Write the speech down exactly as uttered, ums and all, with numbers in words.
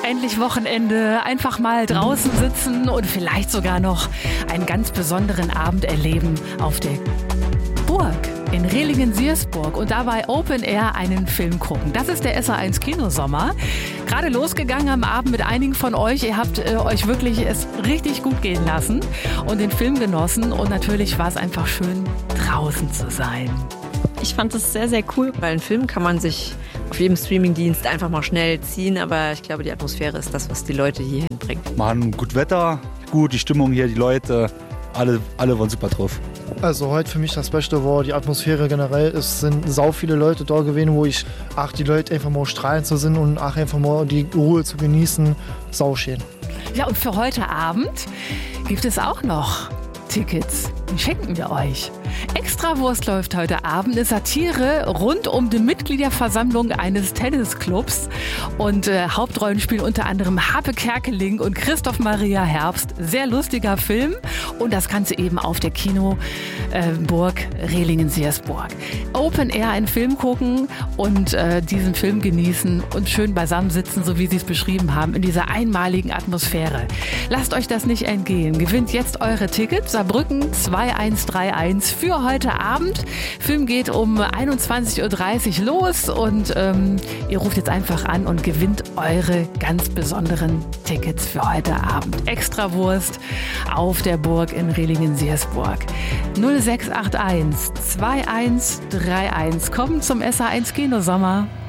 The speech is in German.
Endlich Wochenende, einfach mal draußen sitzen und vielleicht sogar noch einen ganz besonderen Abend erleben auf der Burg in Rehlingen-Siersburg und dabei Open Air einen Film gucken. Das ist der S A eins Kinosommer. Gerade losgegangen am Abend mit einigen von euch. Ihr habt äh, euch wirklich es richtig gut gehen lassen und den Film genossen. Und natürlich war es einfach schön, draußen zu sein. Ich fand es sehr, sehr cool, weil einen Film kann man sich auf jedem Streamingdienst einfach mal schnell ziehen. Aber ich glaube, die Atmosphäre ist das, was die Leute hier hinbringt. Wir haben gut Wetter, gut, die Stimmung hier, die Leute, alle, alle waren super drauf. Also heute für mich das Beste war die Atmosphäre generell. Es sind sau viele Leute da gewesen, wo ich, ach, die Leute einfach mal strahlend zu sind und ach, einfach mal die Ruhe zu genießen. Sau schön. Ja, und für heute Abend gibt es auch noch Tickets. Die schenken wir euch. Extrawurst läuft heute Abend, eine Satire rund um die Mitgliederversammlung eines Tennisclubs. Und äh, Hauptrollen spielen unter anderem Harpe Kerkeling und Christoph Maria Herbst. Sehr lustiger Film und das Ganze eben auf der Kinoburg äh, Rehlingen-Siersburg. Open Air einen Film gucken und äh, diesen Film genießen und schön beisammen sitzen, so wie sie es beschrieben haben, in dieser einmaligen Atmosphäre. Lasst euch das nicht entgehen. Gewinnt jetzt eure Tickets. Saarbrücken zwei eins drei eins für heute Abend. Film geht um einundzwanzig Uhr dreißig los und ähm, ihr ruft jetzt einfach an und gewinnt eure ganz besonderen Tickets für heute Abend. Extrawurst auf der Burg in Rehlingen-Siersburg. null sechs acht eins zwei eins drei eins. Kommt zum S A eins Kinosommer.